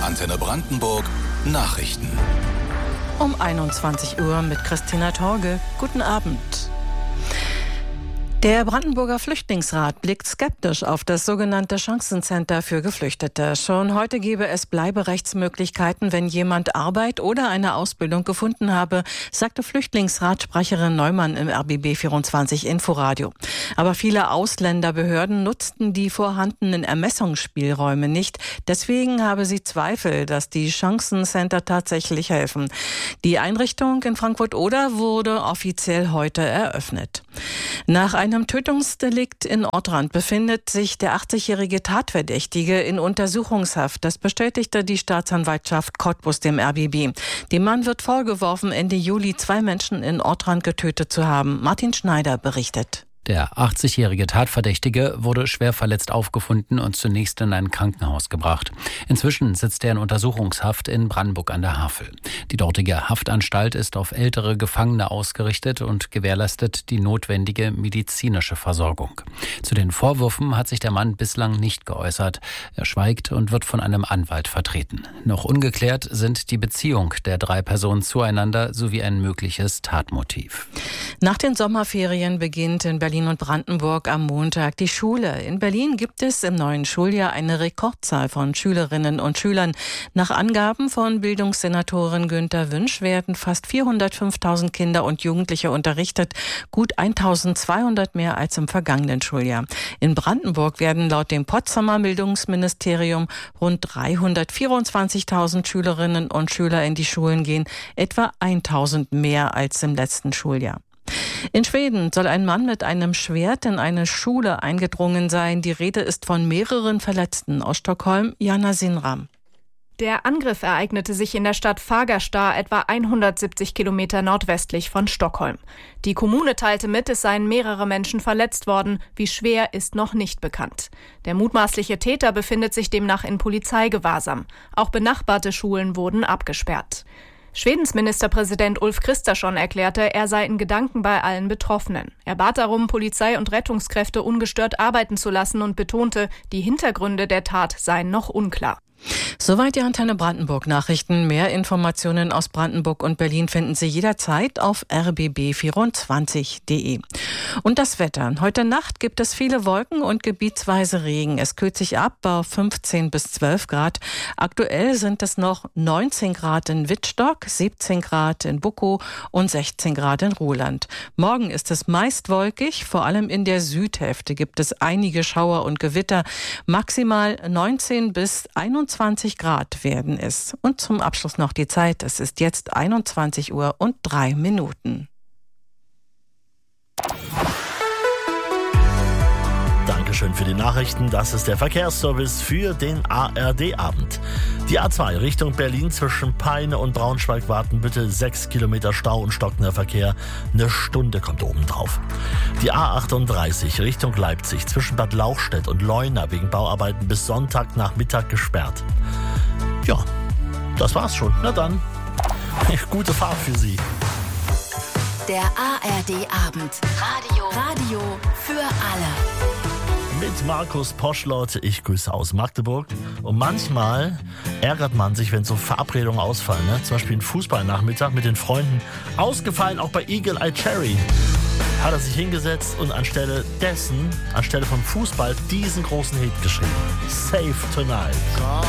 Antenne Brandenburg Nachrichten. Um 21 Uhr mit Christina Torge. Guten Abend. Der Brandenburger Flüchtlingsrat blickt skeptisch auf das sogenannte Chancencenter für Geflüchtete. Schon heute gebe es Bleiberechtsmöglichkeiten, wenn jemand Arbeit oder eine Ausbildung gefunden habe, sagte Flüchtlingsratssprecherin Neumann im RBB 24 Inforadio. Aber viele Ausländerbehörden nutzten die vorhandenen Ermessungsspielräume nicht. Deswegen habe sie Zweifel, dass die Chancencenter tatsächlich helfen. Die Einrichtung in Frankfurt-Oder wurde offiziell heute eröffnet. Nach einem Tötungsdelikt in Ortrand befindet sich der 80-jährige Tatverdächtige in Untersuchungshaft. Das bestätigte die Staatsanwaltschaft Cottbus dem RBB. Dem Mann wird vorgeworfen, Ende Juli 2 Menschen in Ortrand getötet zu haben. Martin Schneider berichtet. Der 80-jährige Tatverdächtige wurde schwer verletzt aufgefunden und zunächst in ein Krankenhaus gebracht. Inzwischen sitzt er in Untersuchungshaft in Brandenburg an der Havel. Die dortige Haftanstalt ist auf ältere Gefangene ausgerichtet und gewährleistet die notwendige medizinische Versorgung. Zu den Vorwürfen hat sich der Mann bislang nicht geäußert. Er schweigt und wird von einem Anwalt vertreten. Noch ungeklärt sind die Beziehung der 3 Personen zueinander sowie ein mögliches Tatmotiv. Nach den Sommerferien beginnt in Berlin und Brandenburg am Montag die Schule. In Berlin gibt es im neuen Schuljahr eine Rekordzahl von Schülerinnen und Schülern. Nach Angaben von Bildungssenatorin Günter Wünsch werden fast 405.000 Kinder und Jugendliche unterrichtet, gut 1.200 mehr als im vergangenen Schuljahr. In Brandenburg werden laut dem Potsdamer Bildungsministerium rund 324.000 Schülerinnen und Schüler in die Schulen gehen, etwa 1.000 mehr als im letzten Schuljahr. In Schweden soll ein Mann mit einem Schwert in eine Schule eingedrungen sein. Die Rede ist von mehreren Verletzten. Aus Stockholm, Jana Sinram. Der Angriff ereignete sich in der Stadt Fagersta, etwa 170 Kilometer nordwestlich von Stockholm. Die Kommune teilte mit, es seien mehrere Menschen verletzt worden. Wie schwer, ist noch nicht bekannt. Der mutmaßliche Täter befindet sich demnach in Polizeigewahrsam. Auch benachbarte Schulen wurden abgesperrt. Schwedens Ministerpräsident Ulf Kristersson erklärte, er sei in Gedanken bei allen Betroffenen. Er bat darum, Polizei und Rettungskräfte ungestört arbeiten zu lassen und betonte, die Hintergründe der Tat seien noch unklar. Soweit die Antenne Brandenburg Nachrichten. Mehr Informationen aus Brandenburg und Berlin finden Sie jederzeit auf rbb24.de. Und das Wetter. Heute Nacht gibt es viele Wolken und gebietsweise Regen. Es kühlt sich ab auf 15 bis 12 Grad. Aktuell sind es noch 19 Grad in Wittstock, 17 Grad in Bukow und 16 Grad in Ruhland. Morgen ist es meist wolkig. Vor allem in der Südhälfte gibt es einige Schauer und Gewitter. Maximal 19 bis 21 Grad werden es. Und zum Abschluss noch die Zeit. Es ist jetzt 21 Uhr und 3 Minuten. Dankeschön für die Nachrichten. Das ist der Verkehrsservice für den ARD-Abend. Die A2 Richtung Berlin zwischen Peine und Braunschweig warten bitte 6 Kilometer Stau und stockender Verkehr. Eine Stunde kommt oben drauf. Die A38 Richtung Leipzig zwischen Bad Lauchstädt und Leuna wegen Bauarbeiten bis Sonntagnachmittag gesperrt. Ja, das war's schon. Na dann, gute Fahrt für Sie. Der ARD-Abend. Radio für alle. Mit Markus Poschlott, ich grüße aus Magdeburg. Und manchmal ärgert man sich, wenn so Verabredungen ausfallen. Ne? Zum Beispiel ein Fußballnachmittag mit den Freunden. Ausgefallen auch bei Eagle Eye Cherry. Hat er sich hingesetzt und anstelle vom Fußball, diesen großen Hit geschrieben. Save Tonight.